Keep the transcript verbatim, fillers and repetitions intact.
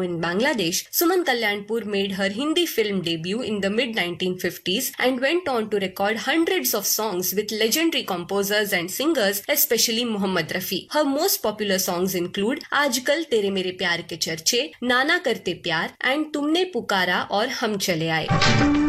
now in Bangladesh, Suman Kalyanpur made her Hindi film debut in the mid nineteen fifties and went on to record hundreds of songs with legendary composers and singers, especially Mohammed Rafi. Her most popular songs include Aajkal Tere Mere Pyar Ke Charche, Nana Karte Pyar and Tumne Pukara और हम चले आए.